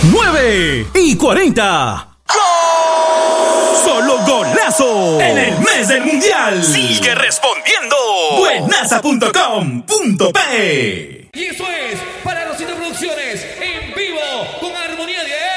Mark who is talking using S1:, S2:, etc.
S1: 9:40. Solo golazo en el mes del mundial. Sigue respondiendo. Buenaza.com.p.
S2: Y eso es para Rosita Producciones en vivo con Armonía 10.